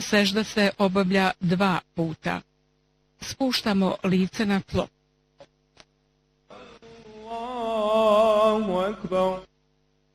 Sežda se obavlja 2 puta. Spuštamo lice na tlo. Allahu akbar.